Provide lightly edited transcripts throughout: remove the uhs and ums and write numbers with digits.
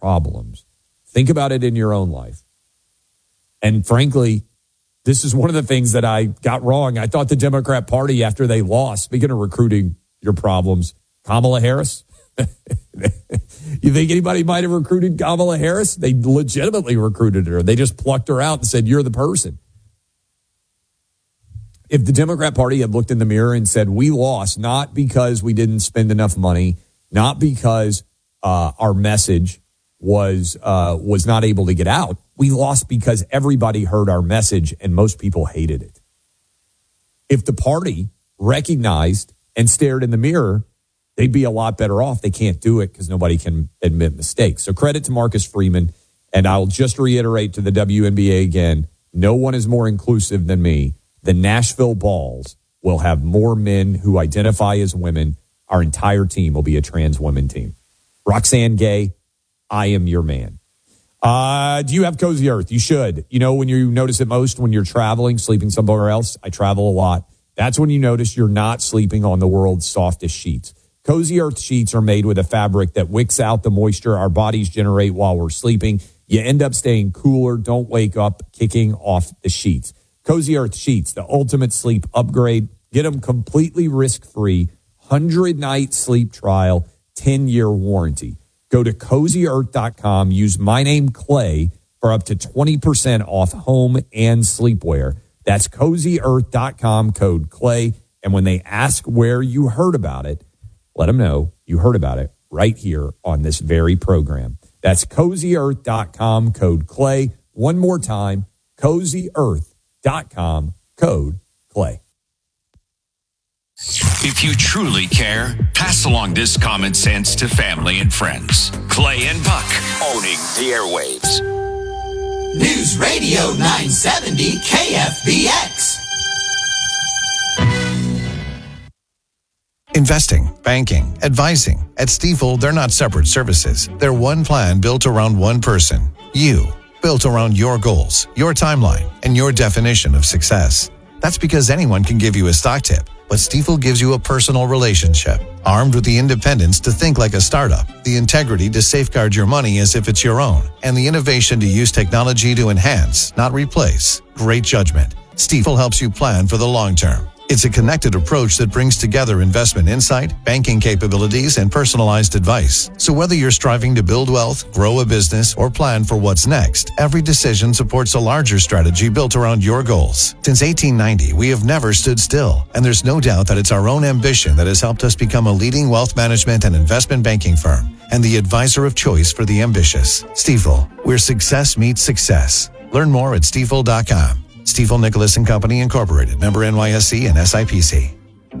problems, think about it in your own life. And frankly, this is one of the things that I got wrong. I thought the Democrat Party, after they lost, speaking of recruiting your problems, Kamala Harris. You think anybody might have recruited Kamala Harris? They legitimately recruited her. They just plucked her out and said, you're the person. If the Democrat Party had looked in the mirror and said, we lost, not because we didn't spend enough money, not because our message was not able to get out. We lost because everybody heard our message and most people hated it. If the party recognized and stared in the mirror, they'd be a lot better off. They can't do it because nobody can admit mistakes. So credit to Marcus Freeman. And I'll just reiterate to the WNBA again, no one is more inclusive than me. The Nashville Balls will have more men who identify as women. Our entire team will be a trans women team. Roxanne Gay, I am your man. Do you have Cozy Earth? You should. You know, when you notice it most when you're traveling, sleeping somewhere else. I travel a lot. That's when you notice you're not sleeping on the world's softest sheets. Cozy Earth sheets are made with a fabric that wicks out the moisture our bodies generate while we're sleeping. You end up staying cooler. Don't wake up kicking off the sheets. Cozy Earth sheets, the ultimate sleep upgrade. Get them completely risk-free. 100-night sleep trial, 10-year warranty. Go to CozyEarth.com. Use my name, Clay, for up to 20% off home and sleepwear. That's CozyEarth.com, code Clay. And when they ask where you heard about it, let them know you heard about it right here on this very program. That's CozyEarth.com, code Clay. One more time, CozyEarth.com, code Clay. If you truly care, pass along this common sense to family and friends. Clay and Buck, owning the airwaves. News Radio 970 KFBX. Investing, banking, advising. At Stifel, they're not separate services. They're one plan built around one person. You. Built around your goals, your timeline, and your definition of success. That's because anyone can give you a stock tip, but Stifel gives you a personal relationship, armed with the independence to think like a startup, the integrity to safeguard your money as if it's your own, and the innovation to use technology to enhance, not replace. Great judgment. Stifel helps you plan for the long term. It's a connected approach that brings together investment insight, banking capabilities, and personalized advice. So whether you're striving to build wealth, grow a business, or plan for what's next, every decision supports a larger strategy built around your goals. Since 1890, we have never stood still, and there's no doubt that it's our own ambition that has helped us become a leading wealth management and investment banking firm, and the advisor of choice for the ambitious. Stifel, where success meets success. Learn more at stifel.com. Stifel Nicholas & Company, Incorporated, member NYSE and SIPC.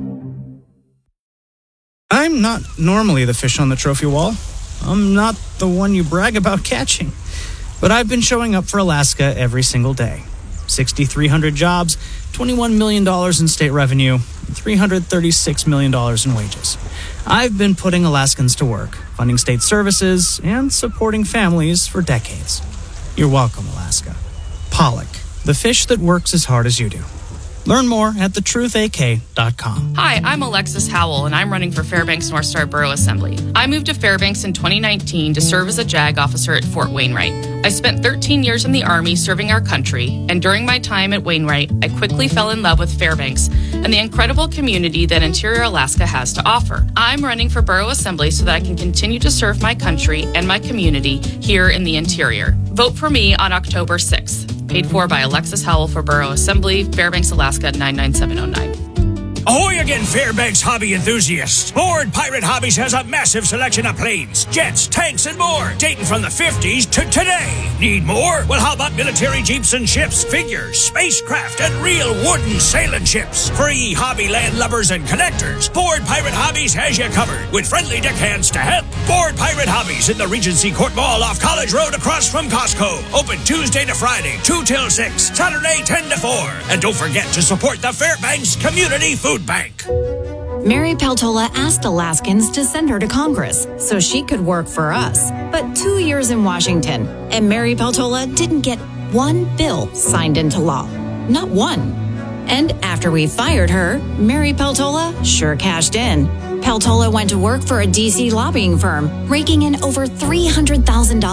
I'm not normally the fish on the trophy wall. I'm not the one you brag about catching. But I've been showing up for Alaska every single day. 6,300 jobs, $21 million in state revenue, $336 million in wages. I've been putting Alaskans to work, funding state services, and supporting families for decades. You're welcome, Alaska. Pollock. The fish that works as hard as you do. Learn more at thetruthak.com. Hi, I'm Alexis Howell, and I'm running for Fairbanks North Star Borough Assembly. I moved to Fairbanks in 2019 to serve as a JAG officer at Fort Wainwright. I spent 13 years in the Army serving our country, and during my time at Wainwright, I quickly fell in love with Fairbanks and the incredible community that Interior Alaska has to offer. I'm running for Borough Assembly so that I can continue to serve my country and my community here in the Interior. Vote for me on October 6th. Paid for by Alexis Howell for Borough Assembly, Fairbanks, Alaska, 99709. Ahoy again, Fairbanks hobby enthusiasts! Board Pirate Hobbies has a massive selection of planes, jets, tanks, and more, dating from the 50s to today. Need more? Well, how about military jeeps and ships, figures, spacecraft, and real wooden sailing ships? Free hobby land lovers and collectors. Board Pirate Hobbies has you covered with friendly deckhands to help. Board Pirate Hobbies in the Regency Court Mall off College Road across from Costco. Open Tuesday to Friday, 2 till 6, Saturday, 10 to 4. And don't forget to support the Fairbanks Community Food Bank. Mary Peltola asked Alaskans to send her to Congress so she could work for us. But 2 years in Washington, and Mary Peltola didn't get one bill signed into law. Not one. And after we fired her, Mary Peltola sure cashed in. Peltola went to work for a D.C. lobbying firm, raking in over $300,000